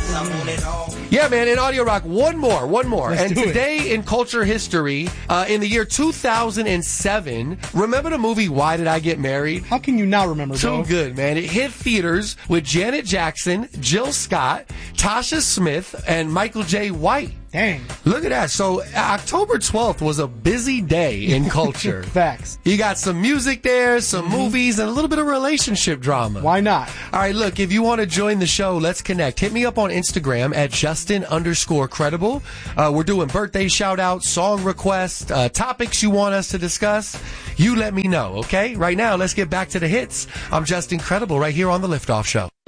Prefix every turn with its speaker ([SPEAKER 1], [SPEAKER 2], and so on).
[SPEAKER 1] Yeah, man, in Audio Rock, one more.
[SPEAKER 2] Let's
[SPEAKER 1] And
[SPEAKER 2] do it.
[SPEAKER 1] today in culture history, in the year 2007, remember the movie Why Did I Get Married?
[SPEAKER 2] How can you not remember,
[SPEAKER 1] So
[SPEAKER 2] bro?
[SPEAKER 1] good, man. It hit theaters with Janet Jackson, Jill Scott, Tasha Smith, and Michael J. White.
[SPEAKER 2] Dang.
[SPEAKER 1] Look at that. So October 12th was a busy day in culture.
[SPEAKER 2] Facts.
[SPEAKER 1] You got some music there, some movies, and a little bit of relationship drama.
[SPEAKER 2] Why not?
[SPEAKER 1] All right, look, if you want to join the show, let's connect. Hit me up on Instagram at Justin_credible. We're doing birthday shout-outs, song requests, topics you want us to discuss. You let me know, okay? Right now, let's get back to the hits. I'm Justin Credible right here on The Liftoff Show.